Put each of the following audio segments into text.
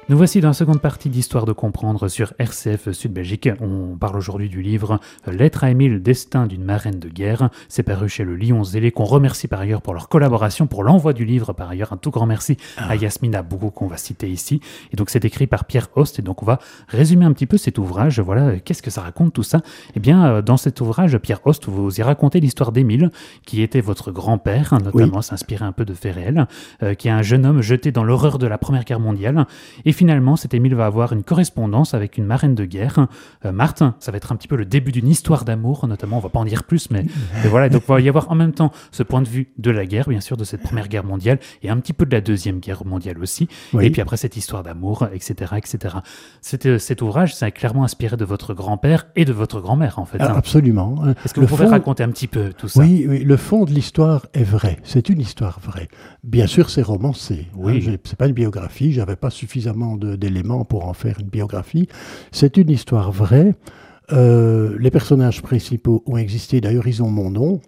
Nous voici dans la seconde partie d'Histoire de comprendre sur RCF Sud Belgique. On parle aujourd'hui du livre Lettre à Émile, destin d'une marraine de guerre. C'est paru chez le Lion Zélé, qu'on remercie par ailleurs pour leur collaboration, pour l'envoi du livre par ailleurs. Un tout grand merci à Yasmina Bourou qu'on va citer ici. Et donc c'est écrit par Pierre Host et donc on va résumer un petit peu cet ouvrage. Voilà, qu'est-ce que ça raconte tout ça? Eh bien, dans cet ouvrage, Pierre Host, vous y racontez l'histoire d'Émile, qui était votre grand-père, notamment s'inspirer un peu de faits réels, qui est un jeune homme jeté dans l'horreur de la Première Guerre mondiale. Et finalement, cet Émile va avoir une correspondance avec une marraine de guerre, Marthe. Ça va être un petit peu le début d'une histoire d'amour, notamment. On va pas en dire plus, mais voilà. Donc, il va y avoir en même temps ce point de vue de la guerre, bien sûr, de cette Première Guerre mondiale, et un petit peu de la Deuxième Guerre mondiale aussi. Oui. Et puis après, cette histoire d'amour, etc., etc. Cet ouvrage, ça est clairement inspiré de votre grand-père et de votre grand-mère, en fait. Absolument. Est-ce que vous pouvez raconter un petit peu tout ça? Oui, le fond de l'histoire est vrai. C'est une histoire vraie. Bien sûr, c'est romancé. Oui. C'est pas une biographie. J'avais pas suffisamment d'éléments pour en faire une biographie. C'est une histoire vraie. Les personnages principaux ont existé. D'ailleurs, ils ont mon nom.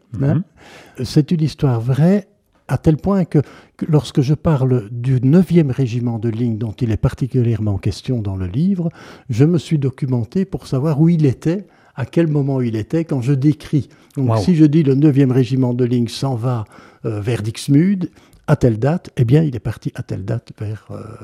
C'est une histoire vraie à tel point que lorsque je parle du 9e régiment de ligne dont il est particulièrement question dans le livre, je me suis documenté pour savoir où il était, à quel moment il était, quand je décris. Donc, si je dis le 9e régiment de ligne s'en va vers Dixmude, à telle date, eh bien, il est parti à telle date vers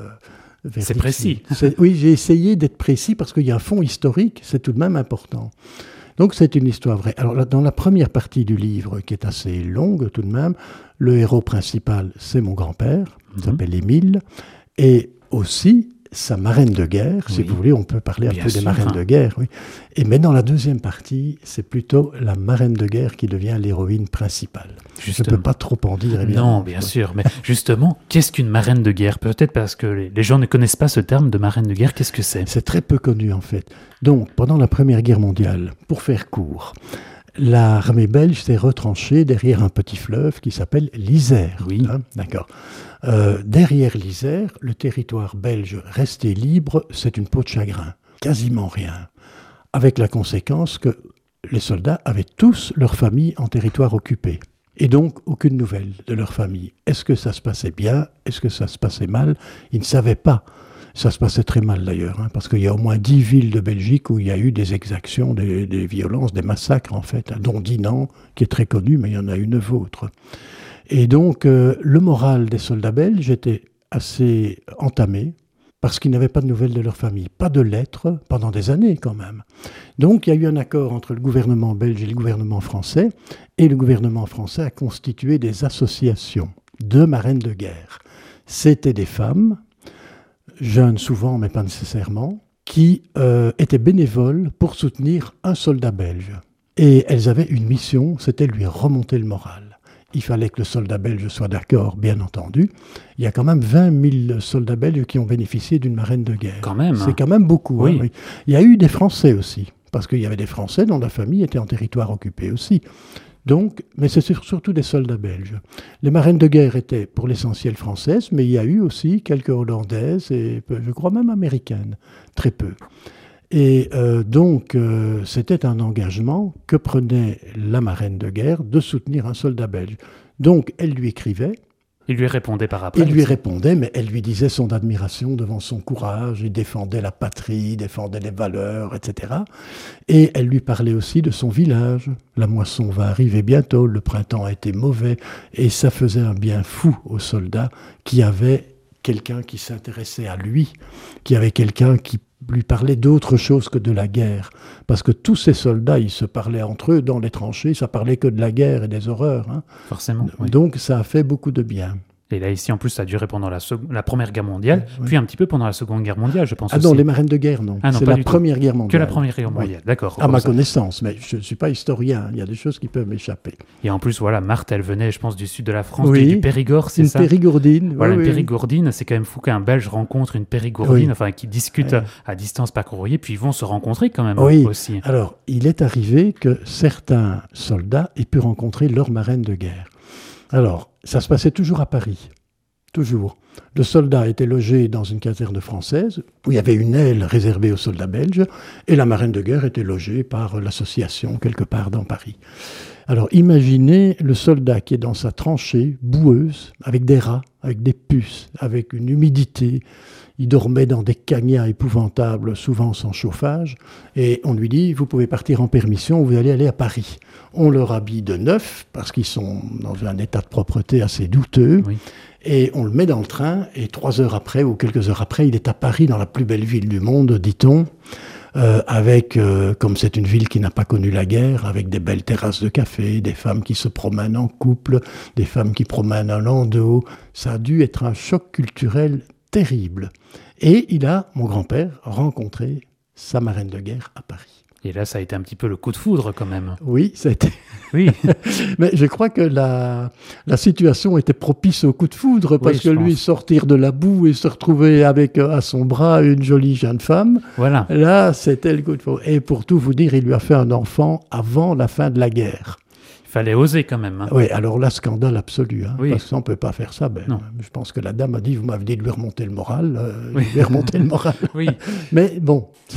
c'est précis. Oui, j'ai essayé d'être précis parce qu'il y a un fond historique, c'est tout de même important. Donc, c'est une histoire vraie. Alors, là, dans la première partie du livre, qui est assez longue tout de même, le héros principal, c'est mon grand-père, il s'appelle Émile, et aussi sa marraine de guerre, si vous voulez, on peut parler un peu des marraines de guerre. Oui. Mais dans la deuxième partie, c'est plutôt la marraine de guerre qui devient l'héroïne principale. Je ne peux pas trop en dire, évidemment. Non, bien sûr. Mais justement, qu'est-ce qu'une marraine de guerre? Peut-être parce que les gens ne connaissent pas ce terme de marraine de guerre. Qu'est-ce que c'est? C'est très peu connu, en fait. Donc, pendant la Première Guerre mondiale, pour faire court, l'armée belge s'est retranchée derrière un petit fleuve qui s'appelle l'Isère. Oui. D'accord. Derrière l'Isère, le territoire belge resté libre, c'est une peau de chagrin. Quasiment rien. Avec la conséquence que les soldats avaient tous leur famille en territoire occupé. Et donc, aucune nouvelle de leur famille. Est-ce que ça se passait bien? Est-ce que ça se passait mal? Ils ne savaient pas. Ça se passait très mal d'ailleurs, parce qu'il y a au moins 10 villes de Belgique où il y a eu des exactions, des violences, des massacres en fait, dont Dinant, qui est très connu, mais il y en a eu 9 autres. Et donc, le moral des soldats belges était assez entamé, parce qu'ils n'avaient pas de nouvelles de leur famille, pas de lettres, pendant des années quand même. Donc, il y a eu un accord entre le gouvernement belge et le gouvernement français, et le gouvernement français a constitué des associations de marraines de guerre. C'était des femmes, jeunes souvent, mais pas nécessairement, qui étaient bénévoles pour soutenir un soldat belge. Et elles avaient une mission, c'était lui remonter le moral. Il fallait que le soldat belge soit d'accord, bien entendu. Il y a quand même 20 000 soldats belges qui ont bénéficié d'une marraine de guerre. Quand même. C'est quand même beaucoup. Oui. Oui. Il y a eu des Français aussi, parce qu'il y avait des Français dont la famille était en territoire occupé aussi. Donc, mais c'est surtout des soldats belges. Les marraines de guerre étaient pour l'essentiel françaises, mais il y a eu aussi quelques hollandaises et je crois même américaines, très peu. Et donc, c'était un engagement que prenait la marraine de guerre de soutenir un soldat belge. Donc, elle lui écrivait. Il lui répondait par après. Il lui répondait, mais elle lui disait son admiration devant son courage. Il défendait la patrie, défendait les valeurs, etc. Et elle lui parlait aussi de son village. La moisson va arriver bientôt, le printemps a été mauvais. Et ça faisait un bien fou aux soldats qui avaient quelqu'un qui s'intéressait à lui, qui avait quelqu'un qui lui parlait d'autre chose que de la guerre. Parce que tous ces soldats, ils se parlaient entre eux dans les tranchées, ça parlait que de la guerre et des horreurs. Forcément. Oui. Donc ça a fait beaucoup de bien. Et là, ici, en plus, ça a duré pendant la Première Guerre mondiale, puis un petit peu pendant la Seconde Guerre mondiale, je pense aussi. Ah non, les marraines de guerre, non. Non, c'est la Première Guerre mondiale. Que la Première Guerre mondiale, d'accord. À ma connaissance, mais je ne suis pas historien, il y a des choses qui peuvent m'échapper. Et en plus, voilà, Marthe, elle venait, je pense, du sud de la France, du Périgord, c'est ça? Une Périgourdine. Voilà, une Périgourdine, c'est quand même fou qu'un Belge rencontre une Périgourdine, enfin, qui discutent à distance par courrier, puis ils vont se rencontrer quand même aussi. Alors, il est arrivé que certains soldats aient pu rencontrer leur marraine de guerre. Alors, ça se passait toujours à Paris. Toujours. Le soldat était logé dans une caserne française, où il y avait une aile réservée aux soldats belges, et la marraine de guerre était logée par l'association quelque part dans Paris. Alors imaginez le soldat qui est dans sa tranchée boueuse, avec des rats, avec des puces, avec une humidité. Il dormait dans des cagnards épouvantables, souvent sans chauffage. Et on lui dit, vous pouvez partir en permission, vous allez aller à Paris. On leur habille de neuf, parce qu'ils sont dans un état de propreté assez douteux. Oui. Et on le met dans le train, et 3 heures après, ou quelques heures après, il est à Paris, dans la plus belle ville du monde, dit-on. Comme c'est une ville qui n'a pas connu la guerre, avec des belles terrasses de café, des femmes qui se promènent en couple, des femmes qui promènent en landau. Ça a dû être un choc culturel terrible. Et il a, mon grand-père, rencontré sa marraine de guerre à Paris. Et là, ça a été un petit peu le coup de foudre quand même. Oui, ça a été... Oui, Mais je crois que la situation était propice au coup de foudre, parce que lui, sortir de la boue et se retrouver avec à son bras une jolie jeune femme, voilà. là, c'était le coup de foudre. Et pour tout vous dire, il lui a fait un enfant avant la fin de la guerre. Il fallait oser quand même. Hein. Oui, alors là, scandale absolu, hein, Oui. parce qu'on ne peut pas faire ça. Non. Je pense que la dame a dit, vous m'avez dit de lui remonter le moral, je lui ai remonté le moral. Oui. Mais bon...